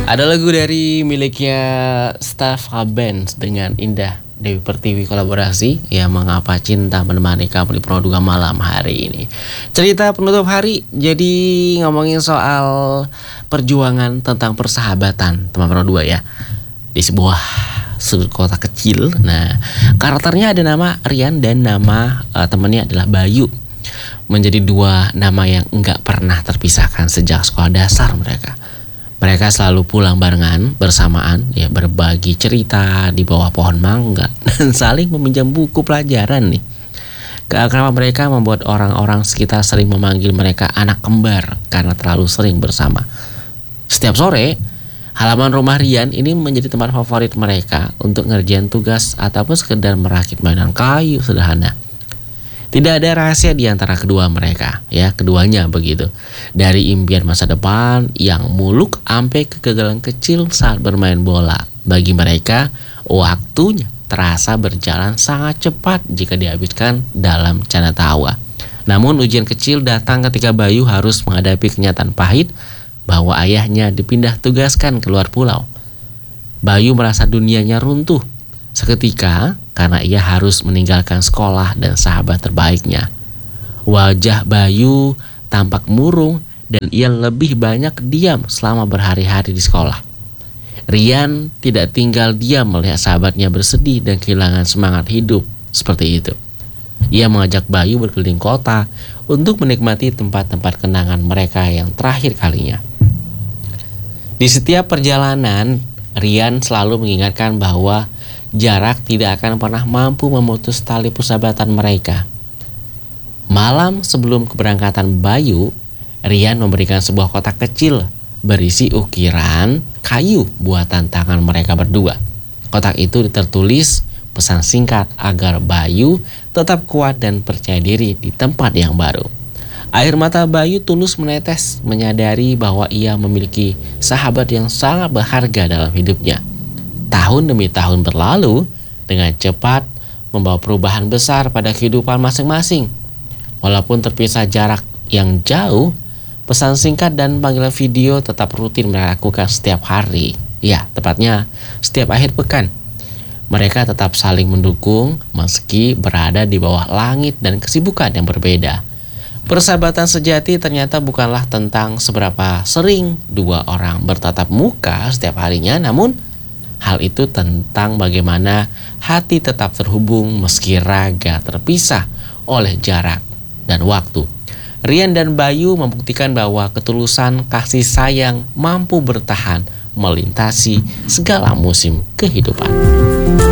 Ada lagu dari miliknya Staffa Band dengan Indah Dewi Pertiwi kolaborasi, ya mengapa cinta menemani kamu di Pro 2 malam hari ini. Cerita penutup hari, jadi ngomongin soal perjuangan tentang persahabatan teman Pro 2 ya. Di sebuah sudut kota kecil. Nah, karakternya ada nama Rian dan nama temannya adalah Bayu. Menjadi dua nama yang enggak pernah terpisahkan sejak sekolah dasar mereka. Mereka selalu pulang barengan, bersamaan, ya berbagi cerita di bawah pohon mangga dan saling meminjam buku pelajaran nih. Keakraban mereka membuat orang-orang sekitar sering memanggil mereka anak kembar karena terlalu sering bersama. Setiap sore, halaman rumah Rian ini menjadi tempat favorit mereka untuk ngerjain tugas ataupun sekedar merakit mainan kayu sederhana. Tidak ada rahasia di antara kedua mereka, ya keduanya begitu. Dari impian masa depan yang muluk sampai kegagalan kecil saat bermain bola. Bagi mereka, waktunya terasa berjalan sangat cepat jika dihabiskan dalam canda tawa. Namun ujian kecil datang ketika Bayu harus menghadapi kenyataan pahit bahwa ayahnya dipindah tugaskan keluar pulau. Bayu merasa dunianya runtuh seketika karena ia harus meninggalkan sekolah dan sahabat terbaiknya. Wajah Bayu tampak murung dan ia lebih banyak diam selama berhari-hari di sekolah. Rian tidak tinggal diam melihat sahabatnya bersedih dan kehilangan semangat hidup seperti itu. Ia mengajak Bayu berkeliling kota untuk menikmati tempat-tempat kenangan mereka yang terakhir kalinya. Di setiap perjalanan, Rian selalu mengingatkan bahwa jarak tidak akan pernah mampu memutus tali persahabatan mereka. Malam sebelum keberangkatan Bayu, Rian memberikan sebuah kotak kecil berisi ukiran kayu buatan tangan mereka berdua. Kotak itu tertulis pesan singkat agar Bayu tetap kuat dan percaya diri di tempat yang baru. Air mata Bayu tulus menetes menyadari bahwa ia memiliki sahabat yang sangat berharga dalam hidupnya. Tahun demi tahun berlalu dengan cepat membawa perubahan besar pada kehidupan masing-masing. Walaupun terpisah jarak yang jauh, pesan singkat dan panggilan video tetap rutin mereka lakukan setiap hari. Ya, tepatnya setiap akhir pekan. Mereka tetap saling mendukung meski berada di bawah langit dan kesibukan yang berbeda. Persahabatan sejati ternyata bukanlah tentang seberapa sering dua orang bertatap muka setiap harinya, namun hal itu tentang bagaimana hati tetap terhubung meski raga terpisah oleh jarak dan waktu. Rian dan Bayu membuktikan bahwa ketulusan kasih sayang mampu bertahan melintasi segala musim kehidupan.